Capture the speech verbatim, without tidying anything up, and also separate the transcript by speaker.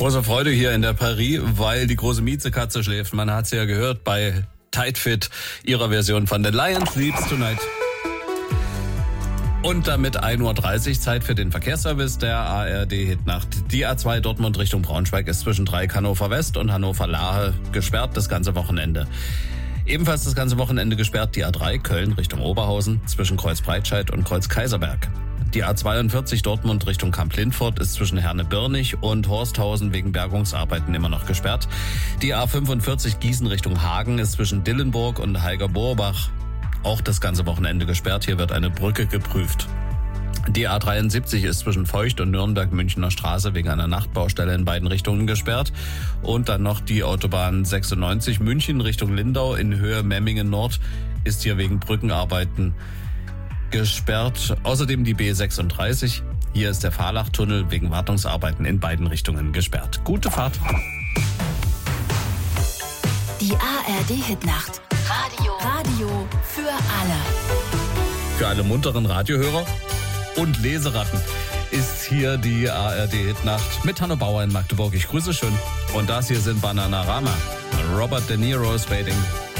Speaker 1: Große Freude hier in der Paris, weil die große Miezekatze schläft. Man hat sie ja gehört bei Tight Fit, ihrer Version von The Lion Sleeps Tonight. Und damit ein Uhr dreißig Zeit für den Verkehrsservice der A R D-Hitnacht. Die A zwei Dortmund Richtung Braunschweig ist zwischen Dreieck Hannover West und Hannover Lahe gesperrt das ganze Wochenende. Ebenfalls das ganze Wochenende gesperrt die A drei Köln Richtung Oberhausen zwischen Kreuz Breitscheid und Kreuz Kaiserberg. Die A zweiundvierzig Dortmund Richtung Kamp-Lindfort ist zwischen Herne-Birnig und Horsthausen wegen Bergungsarbeiten immer noch gesperrt. Die A fünfundvierzig Gießen Richtung Hagen ist zwischen Dillenburg und Heiger-Borbach auch das ganze Wochenende gesperrt. Hier wird eine Brücke geprüft. Die A dreiundsiebzig ist zwischen Feucht und Nürnberg-Münchner Straße wegen einer Nachtbaustelle in beiden Richtungen gesperrt. Und dann noch die Autobahn sechsundneunzig München Richtung Lindau in Höhe Memmingen Nord ist hier wegen Brückenarbeiten gesperrt. Außerdem die B sechsunddreißig. Hier ist der Fahrlachtunnel wegen Wartungsarbeiten in beiden Richtungen gesperrt. Gute Fahrt.
Speaker 2: Die A R D-Hitnacht. Radio. Radio für alle.
Speaker 1: Für alle munteren Radiohörer und Leseratten ist hier die A R D-Hitnacht mit Hanno Bauer in Magdeburg. Ich grüße schön. Und das hier sind Bananarama. Robert De Niro is waiting.